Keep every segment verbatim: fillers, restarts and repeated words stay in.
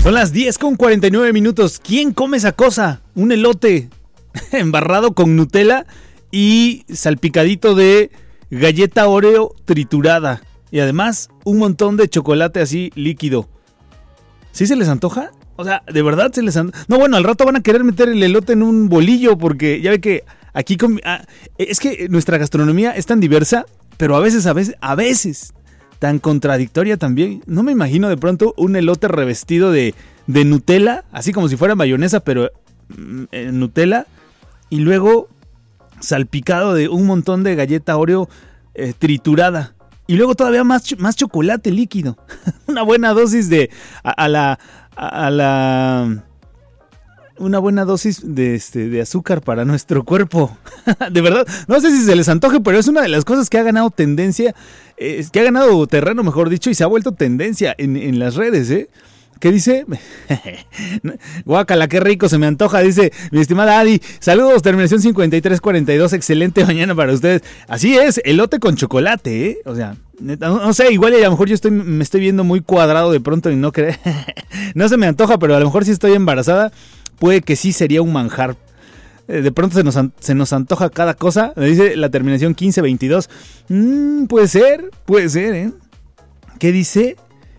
Son las diez con cuarenta y nueve minutos. ¿Quién come esa cosa? Un elote embarrado con Nutella y salpicadito de galleta Oreo triturada. Y además un montón de chocolate así líquido. ¿Sí se les antoja? O sea, ¿de verdad se les antoja? No, bueno, al rato van a querer meter el elote en un bolillo porque ya ve que aquí... Com- ah, es que nuestra gastronomía es tan diversa, pero a veces, a veces, a veces... tan contradictoria también. No me imagino de pronto un elote revestido de, de Nutella, así como si fuera mayonesa, pero eh, Nutella, y luego salpicado de un montón de galleta Oreo eh, triturada. Y luego todavía más, más chocolate líquido. Una buena dosis de... A, a la... A, a la... Una buena dosis de, este, de azúcar para nuestro cuerpo. De verdad, no sé si se les antoje, pero es una de las cosas que ha ganado tendencia, eh, que ha ganado terreno, mejor dicho, y se ha vuelto tendencia en, en las redes, ¿eh? ¿Qué dice? Guácala, qué rico, se me antoja, dice mi estimada Adi. Saludos, terminación cincuenta y tres cuarenta y dos, excelente mañana para ustedes. Así es, elote con chocolate, ¿eh? O sea, no, no sé, igual a lo mejor yo estoy, me estoy viendo muy cuadrado de pronto y no creo. No se me antoja, pero a lo mejor si estoy embarazada, puede que sí sería un manjar. De pronto se nos, se nos antoja cada cosa. Me dice la terminación quince veintidós. Mm, puede ser, puede ser, ¿eh? ¿Qué dice?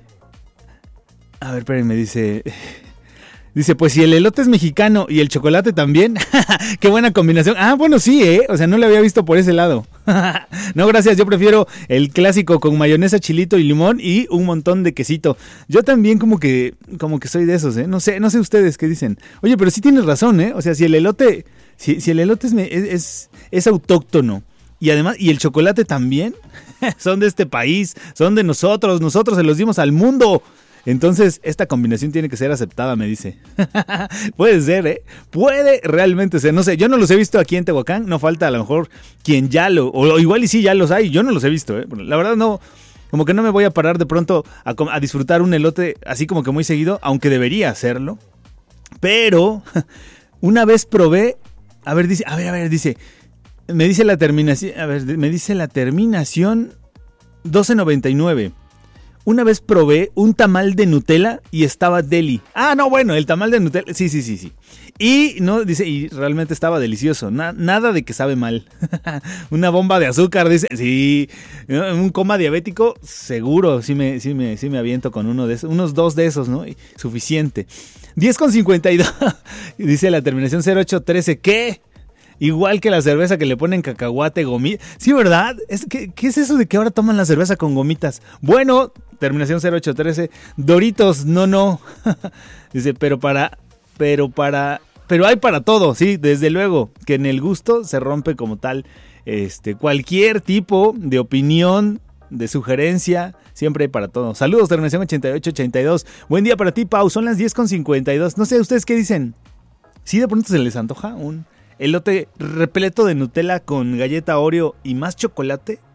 A ver, espérenme, dice... Dice, pues si el elote es mexicano y el chocolate también, qué buena combinación. Ah, bueno, sí, ¿eh? O sea, no lo había visto por ese lado. No, gracias, yo prefiero el clásico con mayonesa, chilito y limón y un montón de quesito. Yo también como que como que soy de esos, ¿eh? No sé, no sé ustedes qué dicen. Oye, pero sí tienes razón, ¿eh? O sea, si el elote, si, si el elote es, es, es, es autóctono y además, y el chocolate también, son de este país, son de nosotros, nosotros se los dimos al mundo. Entonces, esta combinación tiene que ser aceptada, me dice. Puede ser, ¿eh? Puede realmente ser. No sé, yo no los he visto aquí en Tehuacán. No falta a lo mejor quien ya lo... O igual y sí, ya los hay. Yo no los he visto, ¿eh? La verdad no... Como que no me voy a parar de pronto a, a disfrutar un elote así como que muy seguido, aunque debería hacerlo. Pero, una vez probé... A ver, dice... A ver, a ver, dice... Me dice la terminación... A ver, me dice la terminación... doce noventa y nueve. Una vez probé un tamal de Nutella y estaba deli. Ah, no, bueno, el tamal de Nutella. Sí, sí, sí, sí. Y no, dice, y realmente estaba delicioso. Na, nada de que sabe mal. Una bomba de azúcar, dice. Sí, un coma diabético, seguro. Sí me, sí me, sí me aviento con uno de esos, unos dos de esos, ¿no? Y suficiente. diez con cincuenta y dos. Dice la terminación cero ocho trece. ¿Qué? Igual que la cerveza que le ponen cacahuate, gomita. Sí, ¿verdad? Es, ¿qué, ¿Qué es eso de que ahora toman la cerveza con gomitas? Bueno, terminación cero ocho trece. Doritos, no, no. Dice, pero para... Pero para... Pero hay para todo, sí, desde luego. Que en el gusto se rompe como tal. Este, cualquier tipo de opinión, de sugerencia, siempre hay para todo. Saludos, terminación ochenta y ocho ochenta y dos. Buen día para ti, Pau. Son las diez con cincuenta y dos. No sé, ¿ustedes qué dicen? ¿Sí de pronto se les antoja un... elote repleto de Nutella con galleta Oreo y más chocolate?